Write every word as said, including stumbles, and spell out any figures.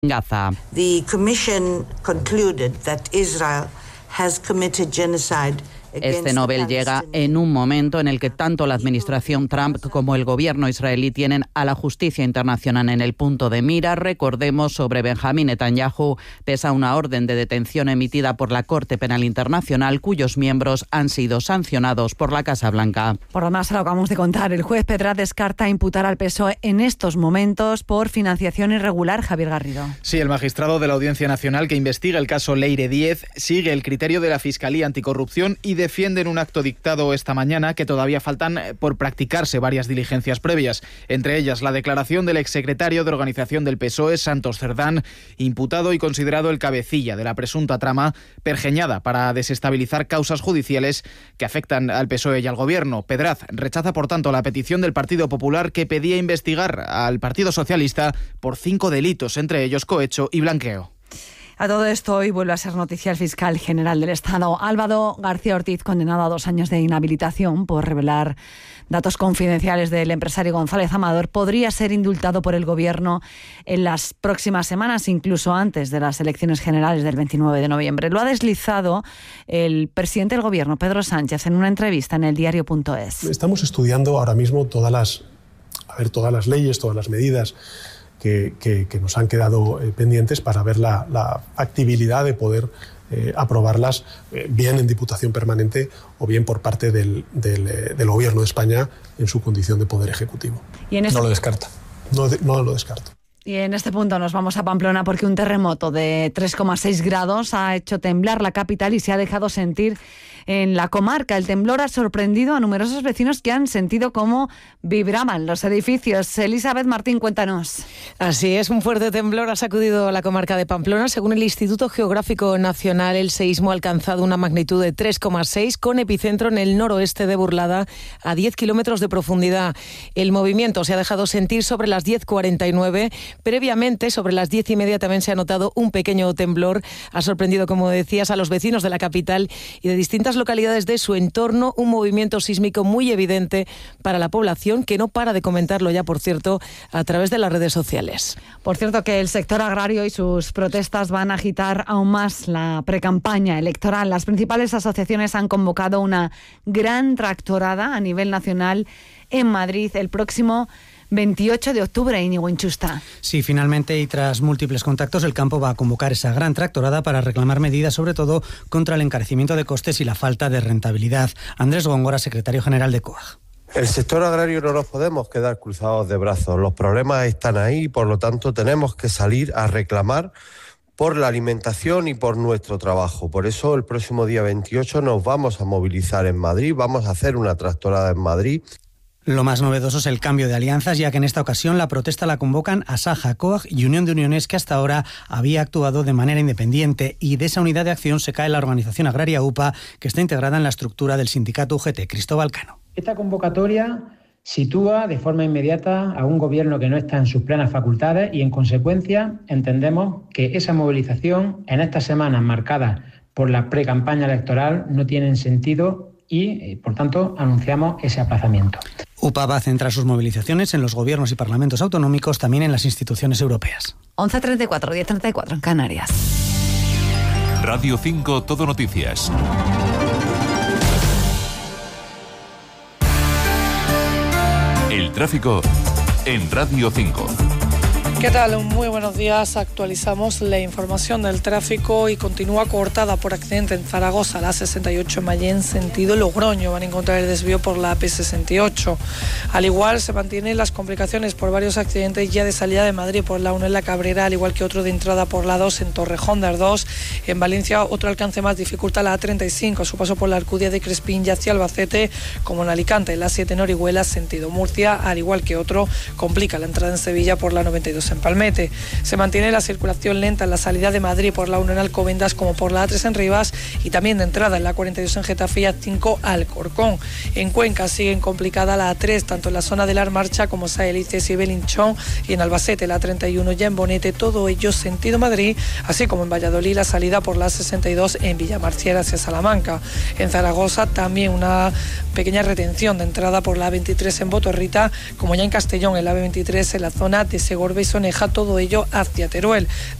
Gaza. The Commission concluded that Israel has committed genocide. Este Nobel llega en un momento en el que tanto la administración Trump como el gobierno israelí tienen a la justicia internacional en el punto de mira. Recordemos, sobre Benjamín Netanyahu pesa una orden de detención emitida por la Corte Penal Internacional, cuyos miembros han sido sancionados por la Casa Blanca. Por lo demás, se lo acabamos de contar. El juez Pedraz descarta imputar al P S O E en estos momentos por financiación irregular. Javier Garrido. Sí, el magistrado de la Audiencia Nacional que investiga el caso Leire Díez sigue el criterio de la Fiscalía Anticorrupción y defienden un acto dictado esta mañana que todavía faltan por practicarse varias diligencias previas, entre ellas la declaración del exsecretario de Organización del P S O E, Santos Cerdán, imputado y considerado el cabecilla de la presunta trama pergeñada para desestabilizar causas judiciales que afectan al P S O E y al Gobierno. Pedraz rechaza, por tanto, la petición del Partido Popular que pedía investigar al Partido Socialista por cinco delitos, entre ellos cohecho y blanqueo. A todo esto, hoy vuelve a ser noticia el fiscal general del Estado, Álvaro García Ortiz, condenado a dos años de inhabilitación por revelar datos confidenciales del empresario González Amador. Podría ser indultado por el Gobierno en las próximas semanas, incluso antes de las elecciones generales del veintinueve de noviembre. Lo ha deslizado el presidente del Gobierno, Pedro Sánchez, en una entrevista en el diario punto es. Estamos estudiando ahora mismo todas las, a ver, todas las leyes, todas las medidas Que, que, que nos han quedado eh, pendientes para ver la, la factibilidad de poder eh, aprobarlas eh, bien en Diputación Permanente o bien por parte del, del, eh, del Gobierno de España en su condición de Poder Ejecutivo. ¿Y en este... No lo descarta. No, de, no lo descarto. Y en este punto nos vamos a Pamplona porque un terremoto de tres coma seis grados ha hecho temblar la capital y se ha dejado sentir en la comarca. El temblor ha sorprendido a numerosos vecinos que han sentido cómo vibraban los edificios. Elizabeth Martín, cuéntanos. Así es, un fuerte temblor ha sacudido a la comarca de Pamplona. Según el Instituto Geográfico Nacional, el seísmo ha alcanzado una magnitud de tres coma seis con epicentro en el noroeste de Burlada, a diez kilómetros de profundidad. El movimiento se ha dejado sentir sobre las diez cuarenta y nueve. Previamente, sobre las diez y media, también se ha notado un pequeño temblor. Ha sorprendido, como decías, a los vecinos de la capital y de distintas localidades de su entorno, un movimiento sísmico muy evidente para la población, que no para de comentarlo ya, por cierto, a través de las redes sociales. Por cierto, que el sector agrario y sus protestas van a agitar aún más la precampaña electoral. Las principales asociaciones han convocado una gran tractorada a nivel nacional en Madrid el próximo veintiocho de octubre, Íñigo Inchusta. Sí, finalmente, y tras múltiples contactos, el campo va a convocar esa gran tractorada para reclamar medidas, sobre todo contra el encarecimiento de costes y la falta de rentabilidad. Andrés Góngora, secretario general de COAG. El sector agrario no nos podemos quedar cruzados de brazos. Los problemas están ahí y, por lo tanto, tenemos que salir a reclamar por la alimentación y por nuestro trabajo. Por eso, el próximo día veintiocho nos vamos a movilizar en Madrid, vamos a hacer una tractorada en Madrid. Lo más novedoso es el cambio de alianzas, ya que en esta ocasión la protesta la convocan Asaja, COAG y Unión de Uniones, que hasta ahora había actuado de manera independiente, y de esa unidad de acción se cae la organización agraria U P A, que está integrada en la estructura del sindicato U G T. Cristóbal Cano. Esta convocatoria sitúa de forma inmediata a un gobierno que no está en sus plenas facultades y, en consecuencia, entendemos que esa movilización en estas semanas marcadas por la precampaña electoral no tienen sentido y, por tanto, anunciamos ese aplazamiento. U P A va a centrar sus movilizaciones en los gobiernos y parlamentos autonómicos, también en las instituciones europeas. once treinta y cuatro, diez treinta y cuatro en Canarias. Radio cinco, Todo Noticias. El tráfico en Radio cinco. ¿Qué tal? Muy buenos días. Actualizamos la información del tráfico y continúa cortada por accidente en Zaragoza, la sesenta y ocho en Mayén, sentido Logroño. Van a encontrar el desvío por la A P sesenta y ocho. Al igual se mantienen las complicaciones por varios accidentes ya de salida de Madrid por la uno en La Cabrera, al igual que otro de entrada por la dos en Torrejón de Ardós. En Valencia, otro alcance más dificulta la A treinta y cinco, a su paso por la Alcudia de Crespín y hacia Albacete, como en Alicante, la siete en Orihuela, sentido Murcia, al igual que otro complica la entrada en Sevilla por la noventa y dos en Palmete. Se mantiene la circulación lenta en la salida de Madrid por la uno en Alcobendas como por la A tres en Rivas, y también de entrada en la cuarenta y dos en Getafe y A cinco Alcorcón. En Cuenca siguen complicada la A tres, tanto en la zona de La Marcha como Saelices y Belinchón, y en Albacete la treinta y uno ya en Bonete, todo ello sentido Madrid, así como en Valladolid la salida por la sesenta y dos en Villamarciera hacia Salamanca. En Zaragoza también una pequeña retención de entrada por la A veintitrés en Botorrita, como ya en Castellón en la A veintitrés en la zona de Segorbe y Son Soneja, todo ello hacia Teruel.